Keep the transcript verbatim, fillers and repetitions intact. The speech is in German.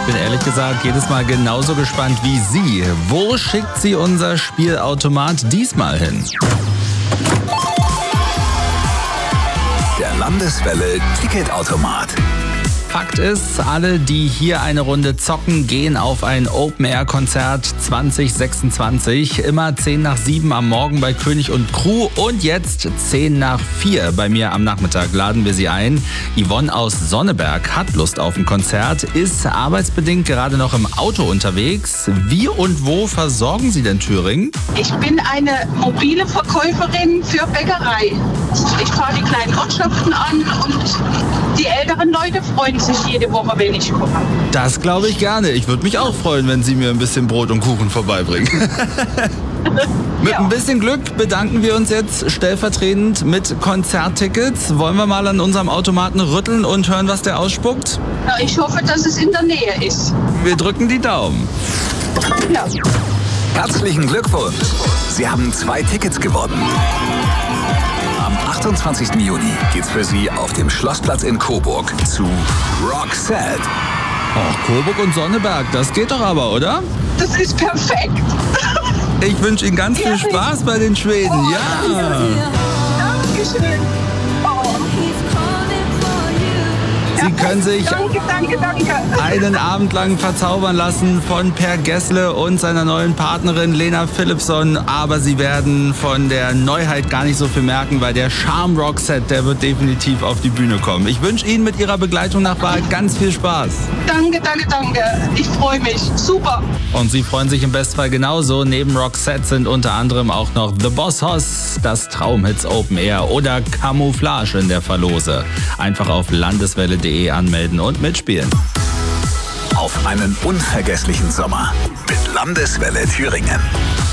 bin ehrlich gesagt jedes Mal genauso gespannt wie Sie. Wo schickt sie unser Spielautomat diesmal hin? Der Landeswelle Ticketautomat. Fakt ist, alle, die hier eine Runde zocken, gehen auf ein Open-Air-Konzert zwanzig sechsundzwanzig. Immer zehn nach sieben am Morgen bei König und Crew und jetzt zehn nach vier bei mir am Nachmittag laden wir sie ein. Yvonne aus Sonneberg hat Lust auf ein Konzert, ist arbeitsbedingt gerade noch im Auto unterwegs. Wie und wo versorgen Sie denn Thüringen? Ich bin eine mobile Verkäuferin für Bäckerei. Ich fahre die kleinen Ortschaften an und die älteren Leute freuen sich jede Woche, wenn ich komme. Das glaube ich gerne. Ich würde mich auch freuen, wenn Sie mir ein bisschen Brot und Kuchen vorbeibringen. Mit Ja. ein bisschen Glück bedanken wir uns jetzt stellvertretend mit Konzerttickets. Wollen wir mal an unserem Automaten rütteln und hören, was der ausspuckt? Ja, ich hoffe, dass es in der Nähe ist. Wir drücken die Daumen. Ja. Herzlichen Glückwunsch! Sie haben zwei Tickets gewonnen. Am achtundzwanzigsten Juni geht's für Sie auf dem Schlossplatz in Coburg zu Roxette. Och, Coburg und Sonneberg, das geht doch aber, oder? Das ist perfekt. Ich wünsche Ihnen ganz viel Spaß bei den Schweden. Ja! Dankeschön. Oh. Sie können sich Danke, danke, danke. einen Abend lang verzaubern lassen von Per Gessle und seiner neuen Partnerin Lena Philipsson. Aber Sie werden von der Neuheit gar nicht so viel merken, weil der Charme Roxette, der wird definitiv auf die Bühne kommen. Ich wünsche Ihnen mit Ihrer Begleitung nach Wahl ganz viel Spaß. Danke, danke, danke. Ich freue mich. Super. Und Sie freuen sich im Bestfall genauso. Neben Roxette sind unter anderem auch noch The Boss Hoss, das Traumhits Open Air oder Camouflage in der Verlose. Einfach auf landeswelle punkt de anmelden und mitspielen. Auf einen unvergesslichen Sommer mit Landeswelle Thüringen.